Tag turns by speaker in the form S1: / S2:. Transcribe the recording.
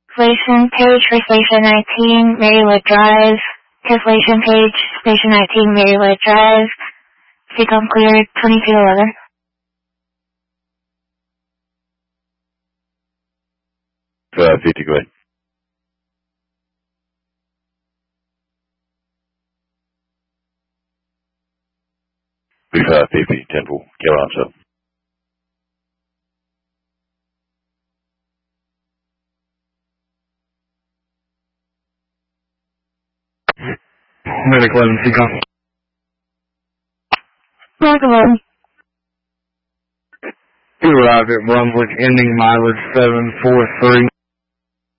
S1: Cancellation page for Station 19, Marywood Drive. Cancellation page, Station 19, Marywood Drive. Seacom cleared, 2211.
S2: Go ahead, 50, go ahead. B550, Temple, go answer.
S3: Medic 11, Seacom.
S1: Medic 11.
S3: You arrived at Brunswick, ending mileage 743.